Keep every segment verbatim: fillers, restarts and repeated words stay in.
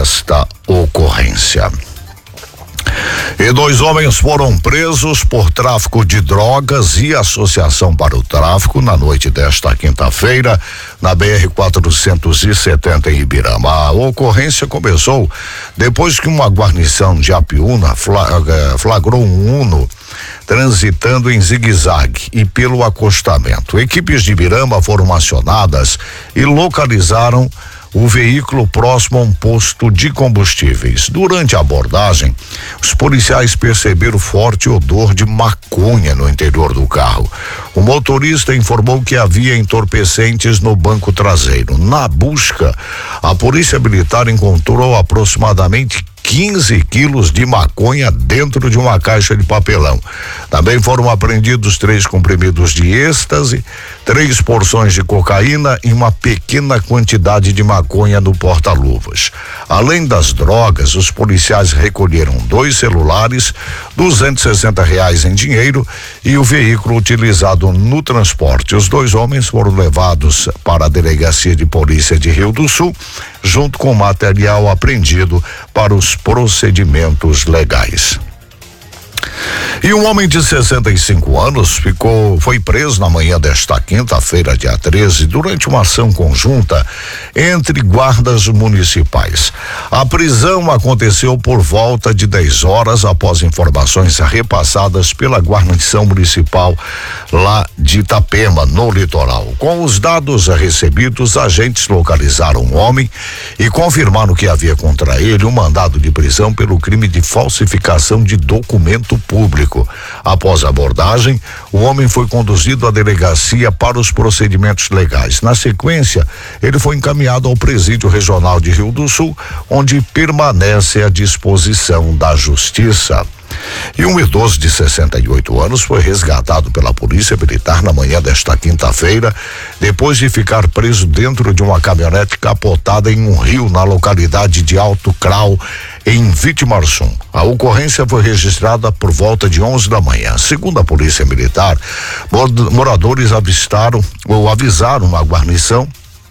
desta ocorrência. E dois homens foram presos por tráfico de drogas e associação para o tráfico na noite desta quinta-feira, na B R quatrocentos e setenta em Ibirama. A ocorrência começou depois que uma guarnição de Apiúna flagrou um Uno transitando em zigue-zague e pelo acostamento. Equipes de Ibirama foram acionadas e localizaram o veículo próximo a um posto de combustíveis. Durante a abordagem, os policiais perceberam forte odor de maconha no interior do carro. O motorista informou que havia entorpecentes no banco traseiro. Na busca, a polícia militar encontrou aproximadamente quinze quilos de maconha dentro de uma caixa de papelão. Também foram apreendidos três comprimidos de êxtase, três porções de cocaína e uma pequena quantidade de maconha no porta-luvas. Além das drogas, os policiais recolheram dois celulares, duzentos e sessenta reais em dinheiro e o veículo utilizado no transporte. Os dois homens foram levados para a delegacia de polícia de Rio do Sul, junto com o material apreendido para os procedimentos legais. E um homem de sessenta e cinco anos ficou, foi preso na manhã desta quinta-feira, dia treze, durante uma ação conjunta entre guardas municipais. A prisão aconteceu por volta de dez horas após informações repassadas pela guarnição municipal lá de Itapema, no litoral. Com os dados recebidos, agentes localizaram um homem e confirmaram que havia contra ele um mandado de prisão pelo crime de falsificação de documento público. Após a abordagem, o homem foi conduzido à delegacia para os procedimentos legais. Na sequência, ele foi encaminhado ao Presídio Regional de Rio do Sul, onde permanece à disposição da Justiça. E um idoso de sessenta e oito anos foi resgatado pela Polícia Militar na manhã desta quinta-feira, depois de ficar preso dentro de uma caminhonete capotada em um rio na localidade de Alto Crau, em Vitimarsum. A ocorrência foi registrada por volta de onze da manhã. Segundo a Polícia Militar, moradores avistaram ou avisaram a guarnição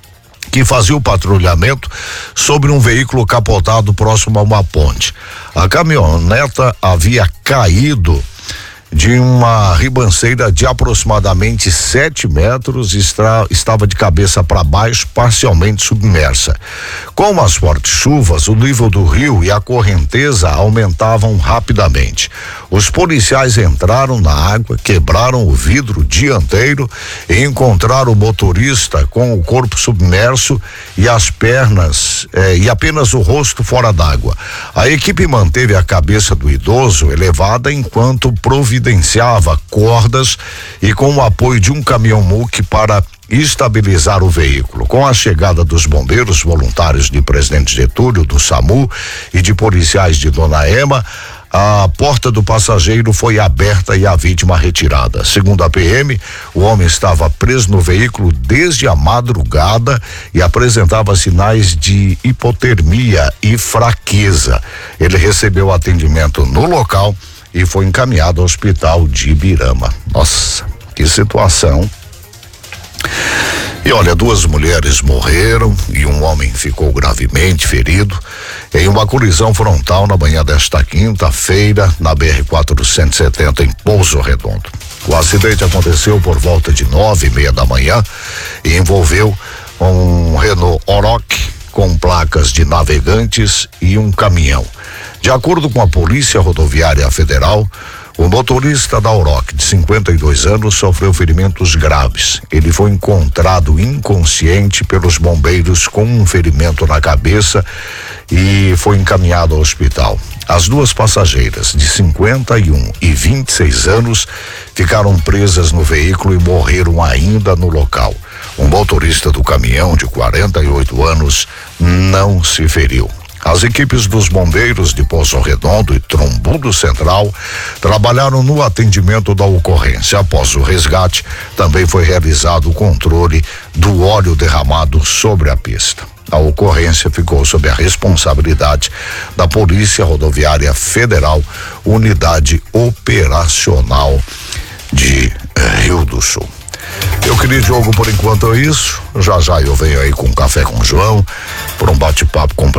que fazia o patrulhamento sobre um veículo capotado próximo a uma ponte. A caminhoneta havia caído de uma ribanceira de aproximadamente sete metros e estra, estava de cabeça para baixo, parcialmente submersa. Com as fortes chuvas, o nível do rio e a correnteza aumentavam rapidamente. Os policiais entraram na água, quebraram o vidro dianteiro e encontraram o motorista com o corpo submerso e as pernas eh, e apenas o rosto fora d'água. A equipe manteve a cabeça do idoso elevada enquanto providenciava cordas e com o apoio de um caminhão-muque para estabilizar o veículo. Com a chegada dos bombeiros voluntários de Presidente Getúlio, do SAMU e de policiais de Dona Ema, a porta do passageiro foi aberta e a vítima retirada. Segundo a P M, o homem estava preso no veículo desde a madrugada e apresentava sinais de hipotermia e fraqueza. Ele recebeu atendimento no local e foi encaminhado ao hospital de Ibirama. Nossa, que situação. E olha, duas mulheres morreram e um homem ficou gravemente ferido em uma colisão frontal na manhã desta quinta-feira na B R quatrocentos e setenta em Pouso Redondo. O acidente aconteceu por volta de nove e meia da manhã e envolveu um Renault Oroch com placas de Navegantes e um caminhão. De acordo com a Polícia Rodoviária Federal, o motorista da Oroch, de cinquenta e dois anos, sofreu ferimentos graves. Ele foi encontrado inconsciente pelos bombeiros com um ferimento na cabeça e foi encaminhado ao hospital. As duas passageiras, de cinquenta e um e vinte e seis anos, ficaram presas no veículo e morreram ainda no local. O motorista do caminhão, de quarenta e oito anos, não se feriu. As equipes dos bombeiros de Pouso Redondo e Trombudo Central trabalharam no atendimento da ocorrência. Após o resgate, também foi realizado o controle do óleo derramado sobre a pista. A ocorrência ficou sob a responsabilidade da Polícia Rodoviária Federal, Unidade Operacional de Rio do Sul. Eu queria, Diogo, por enquanto é isso. Já já eu venho aí com Café com o João, por um bate-papo com